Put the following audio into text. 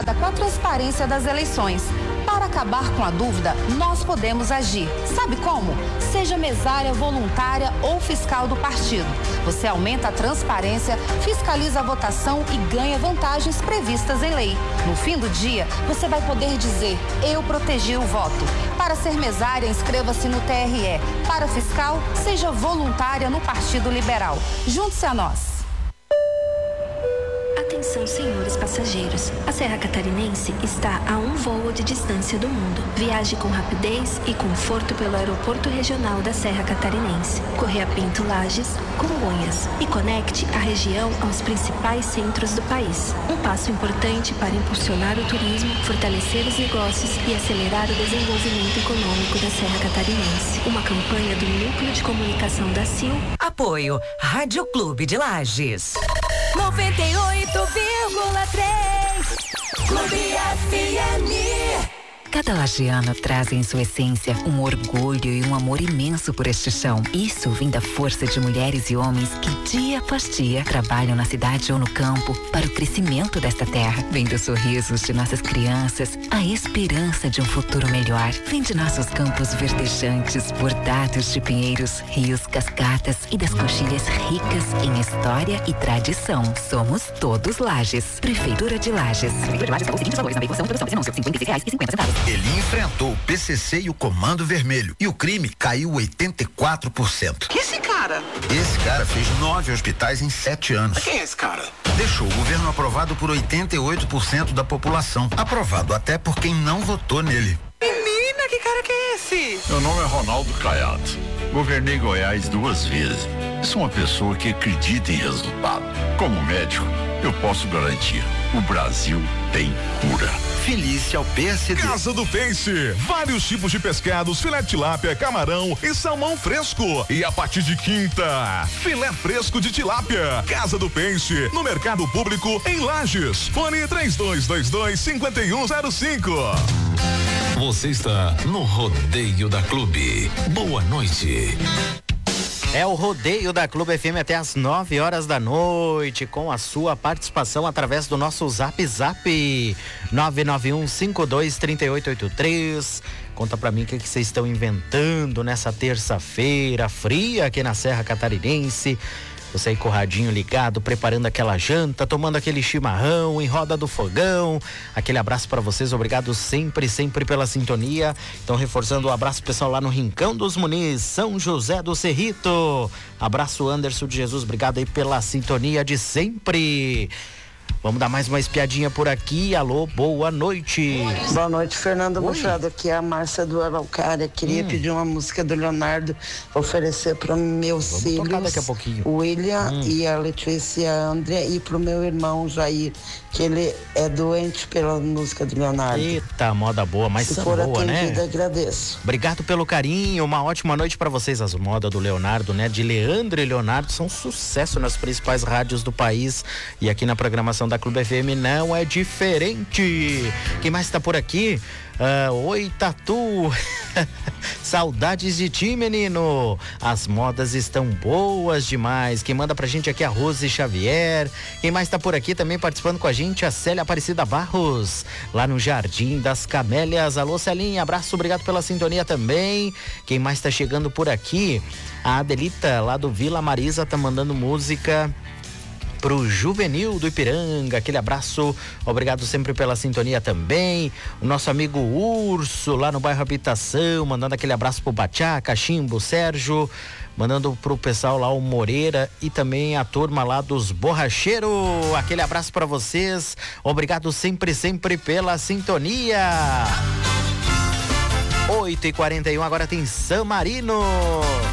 preocupada com a transparência das eleições. Para acabar com a dúvida, nós podemos agir. Sabe como? Seja mesária, voluntária ou fiscal do partido. Você aumenta a transparência, fiscaliza a votação e ganha vantagens previstas em lei. No fim do dia, você vai poder dizer: eu protegi o voto. Para ser mesária, inscreva-se no TRE. Para fiscal, seja voluntária no Partido Liberal. Junte-se a nós. Atenção, senhores passageiros. A Serra Catarinense está a um voo de distância do mundo. Viaje com rapidez e conforto pelo Aeroporto Regional da Serra Catarinense, Correia Pinto Lages, Congonhas, e conecte a região aos principais centros do país. Um passo importante para impulsionar o turismo, fortalecer os negócios e acelerar o desenvolvimento econômico da Serra Catarinense. Uma campanha do Núcleo de Comunicação da CIL. Apoio Rádio Clube de Lages. 98,3 Clube FM. Cada lagiano traz em sua essência um orgulho e um amor imenso por este chão. Isso vem da força de mulheres e homens que dia após dia trabalham na cidade ou no campo para o crescimento desta terra. Vem dos sorrisos de nossas crianças, a esperança de um futuro melhor. Vem de nossos campos verdejantes, bordados de pinheiros, rios, cascatas e das coxilhas ricas em história e tradição. Somos todos Lages. Prefeitura de Lages. Prefeitura de Lages pagou os seguintes valores na veiculação, produção desse anúncio: R$56,50. Ele enfrentou o PCC e o Comando Vermelho e o crime caiu 84%. Que esse cara? Esse cara fez 9 hospitais em 7 anos. Quem é esse cara? Deixou o governo aprovado por 88% da população. Aprovado até por quem não votou nele. Menina, que cara que é esse? Meu nome é Ronaldo Caiado. Governei Goiás 2 vezes. Sou uma pessoa que acredita em resultado. Como médico, eu posso garantir: o Brasil tem cura. Felice ao PSD. Casa do Peixe. Vários tipos de pescados, filé de tilápia, camarão e salmão fresco. E a partir de quinta, filé fresco de tilápia. Casa do Peixe, no Mercado Público, em Lages. Fone 3222-5105. Você está no Rodeio da Clube. Boa noite. É o Rodeio da Clube FM até às 9 horas da noite, com a sua participação através do nosso Zap 991523883. Conta pra mim o que vocês estão inventando nessa terça-feira fria aqui na Serra Catarinense. Você aí com o radinho ligado, preparando aquela janta, tomando aquele chimarrão em roda do fogão. Aquele abraço para vocês, obrigado sempre pela sintonia. Então, reforçando o abraço pessoal lá no Rincão dos Muniz, São José do Cerrito. Abraço, Anderson de Jesus, obrigado aí pela sintonia de sempre. Vamos dar mais uma espiadinha por aqui. Alô, boa noite. Boa noite, Fernando Machado. Aqui é a Márcia do Araucária. Queria pedir uma música do Leonardo, oferecer para meus filhos, daqui a pouquinho. o William e a Letícia e a André, e pro meu irmão Jair, que ele é doente pela música do Leonardo. Eita, moda boa, mas se for boa, atendida, né? agradeço. Obrigado pelo carinho, uma ótima noite para vocês. As modas do Leonardo, né? De Leandro e Leonardo são sucesso nas principais rádios do país, e aqui na programação da Clube FM não é diferente. Quem mais tá por aqui? Oi, Tatu. Saudades de ti, menino. As modas estão boas demais. Quem manda pra gente aqui é a Rose Xavier. Quem mais tá por aqui também participando com a gente? A Célia Aparecida Barros, lá no Jardim das Camélias. Alô, Celinha, abraço, obrigado pela sintonia também. Quem mais tá chegando por aqui? A Adelita, lá do Vila Marisa, tá mandando música pro Juvenil do Ipiranga, aquele abraço, obrigado sempre pela sintonia também. O nosso amigo Urso, lá no bairro Habitação, mandando aquele abraço pro Batiá, Cachimbo, Sérgio, mandando pro pessoal lá, o Moreira, e também a turma lá dos Borracheiros, aquele abraço para vocês, obrigado sempre pela sintonia. 8h41, agora tem San Marino.